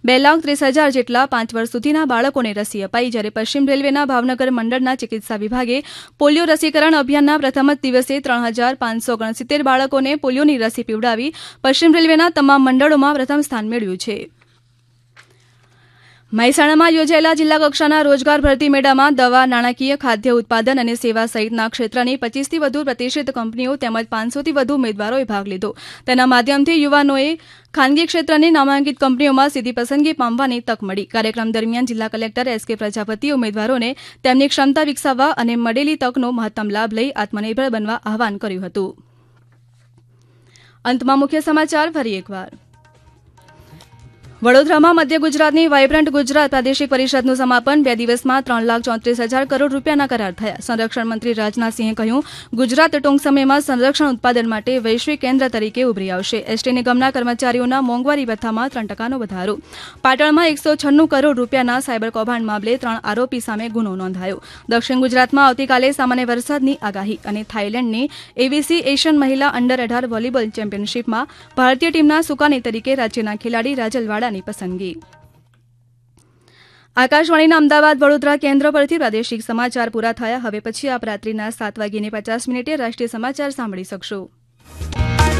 2,30,000 જેટલા 5 વર્ષ સુધીના બાળકોને રસી અપાઈ, જ્યારે પશ્ચિમ રેલવેના ભાવનગર મંડળના ચિકિત્સા વિભાગે પોલિયો રસીકરણ અભિયાનના પ્રથમ જ દિવસે 3,569 બાળકોને પોલિયોની રસી પીવડાવી પશ્ચિમ રેલવેના તમામ મંડળોમાં પ્રથમ સ્થાન મેળવ્યું છે. મહેસાણામાં યોજાયેલા જિલ્લા કક્ષાના રોજગાર ભરતી મેળામાં દવા, નાણાકીય, ખાદ્ય ઉત્પાદન અને સેવા સહિતના ક્ષેત્રની 25થી વધુ પ્રતિષ્ઠિત કંપનીઓ તેમજ 500થી વધુ ઉમેદવારોએ ભાગ લીધો. તેના માધ્યમથી યુવાનોએ ખાનગી ક્ષેત્રની નામાંકિત કંપનીઓમાં સીધી પસંદગી પામવાની તક મળી. કાર્યક્રમ દરમિયાન જિલ્લા કલેક્ટર S.K. પ્રજાપતિએ ઉમેદવારોને તેમની ક્ષમતા વિકસાવવા અને મળેલી તકનો મહત્તમ લાભ લઈ આત્મનિર્ભર બનવા આહવાન કર્યું હતું. અંતમાં મુખ્ય સમાચાર ફરી એકવાર. વડોદરામાં મધ્ય ગુજરાતની વાયબ્રન્ટ ગુજરાત પ્રાદેશિક પરિષદનું સમાપન. 2 દિવસમાં 3,34,000 કરોડ રૂપિયાના કરાર થયા. સંરક્ષણ મંત્રી રાજનાથસિંહે કહ્યું, ગુજરાત ટૂંક સમયમાં સંરક્ષણ ઉત્પાદન માટે વૈશ્વિક કેન્દ્ર તરીકે ઉભરી આવશે. એસટી નિગમના કર્મચારીઓના મોંઘવારી ભથ્થામાં 3% વધારો. પાટણમાં 196 કરોડ રૂપિયાના સાયબર કૌભાંડ મામલે 3 આરોપી સામે ગુનો નોંધાયો. દક્ષિણ ગુજરાતમાં આવતીકાલે સામાન્ય વરસાદની આગાહી. અને થાઇલેન્ડની ABC એશિયન મહિલા અંડર-18 વોલીબોલ ચેમ્પિયનશિપમાં ભારતીય ટીમના સુકાની તરીકે રાજ્યના ખેલાડી રાજલવાડા પસંદગી. આકાશવાણીના અમદાવાદ વડોદરા કેન્દ્ર પરથી પ્રાદેશિક સમાચાર પૂરા થયા. હવે પછી આપ રાત્રિના 7:50 રાષ્ટ્રીય સમાચાર સાંભળી શકશો.